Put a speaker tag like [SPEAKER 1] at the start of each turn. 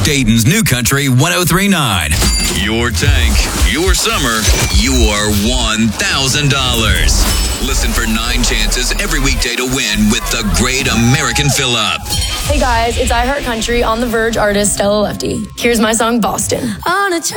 [SPEAKER 1] Dayton's New Country 1039. Your tank, your summer, your $1,000. Listen for 9 chances every weekday to win with the Great American Fill-Up.
[SPEAKER 2] Hey guys, it's I Heart Country on the Verge artist Stella Lefty. Here's my song Boston. On a